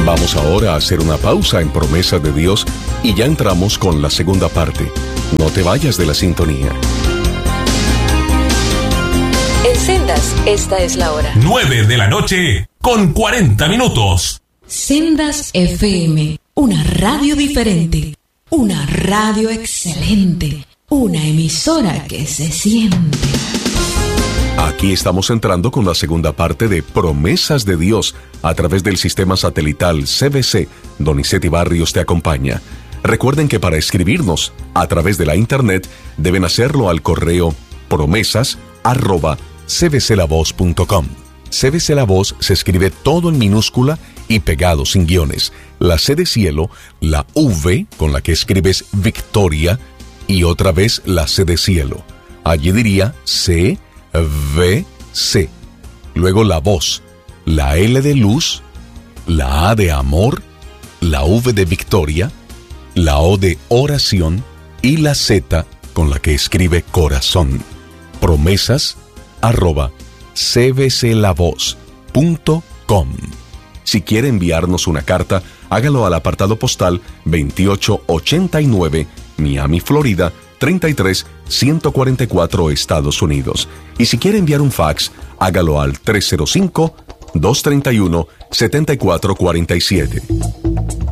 Vamos ahora a hacer una pausa en Promesas de Dios y ya entramos con la segunda parte. No te vayas de la sintonía. En Sendas, esta es la hora. 9 de la noche con 40 minutos. Sendas FM, una radio diferente, una radio excelente, una emisora que se siente. Aquí estamos entrando con la segunda parte de Promesas de Dios a través del sistema satelital CBC. Donizetti Barrios te acompaña. Recuerden que para escribirnos a través de la internet deben hacerlo al correo promesas@cbclavoz.com. CBC La Voz se escribe todo en minúscula y pegado sin guiones. La C de cielo, la V con la que escribes Victoria y otra vez la C de cielo. Allí diría CVC. Luego la voz, la L de luz, la A de amor, la V de Victoria, la O de oración y la Z con la que escribe corazón. promesas@cbclavoz.com. Si quiere enviarnos una carta, hágalo al apartado postal 2889, Miami, Florida, 33144, Estados Unidos. Y si quiere enviar un fax, hágalo al 305-231-7447.